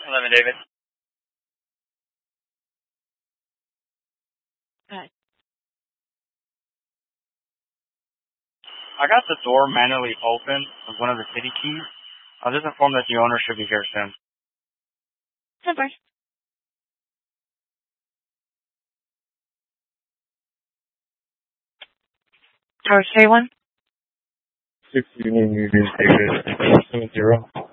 11 David. Hi. I got the door manually open with one of the city keys. I was just informed that the owner should be here soon. Super. Tower K1? 6 Union David 70.